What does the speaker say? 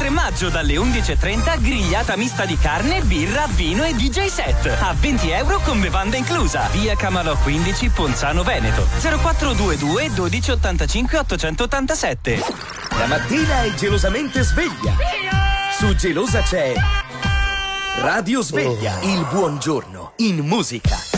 3 maggio dalle 11:30 grigliata mista di carne, birra, vino e DJ set. A €20 con bevanda inclusa. Via Camalò 15, Ponzano Veneto. 0422 12 85 887. La mattina è gelosamente sveglia. Su Gelosa c'è Radio Sveglia, il buongiorno in musica.